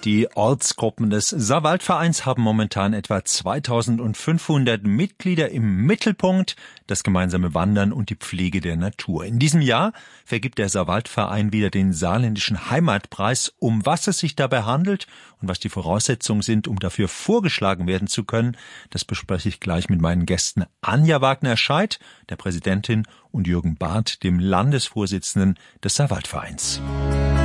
Die Ortsgruppen des Saarwaldvereins haben momentan etwa 2500 Mitglieder. Im Mittelpunkt das gemeinsame Wandern und die Pflege der Natur. In diesem Jahr vergibt der Saarwaldverein wieder den Saarländischen Heimatpreis. Um was es sich dabei handelt und was die Voraussetzungen sind, um dafür vorgeschlagen werden zu können, das bespreche ich gleich mit meinen Gästen Anja Wagner-Scheidt, der Präsidentin, und Jürgen Barth, dem Landesvorsitzenden des Saarwaldvereins.